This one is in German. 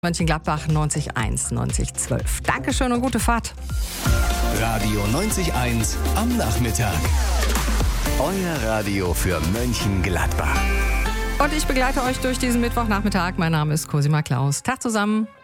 Mönchengladbach 90.1, 90.12. Dankeschön und gute Fahrt. Radio 90.1 am Nachmittag. Euer Radio für Mönchengladbach. Und ich begleite euch durch diesen Mittwochnachmittag. Mein Name ist Cosima Klaus. Tag zusammen.